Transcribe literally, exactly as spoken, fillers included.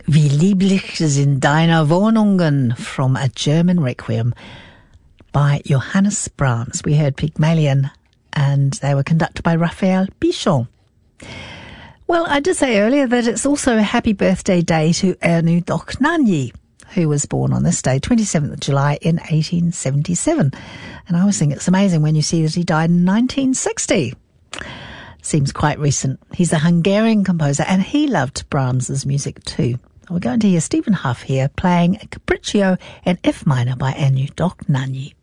Wie lieblich sind deine Wohnungen from a German Requiem by Johannes Brahms. We heard Pygmalion and they were conducted by Raphael Bichon. Well, I did say earlier that it's also a happy birthday day to Erno Dochnanyi, who was born on this day, twenty-seventh of July in eighteen seventy-seven. And I always think it's amazing when you see that he died in nineteen sixty. Seems quite recent. He's a Hungarian composer and he loved Brahms's music too. We're going to hear Stephen Huff here playing a Capriccio in F minor by Erno Dochnanyi.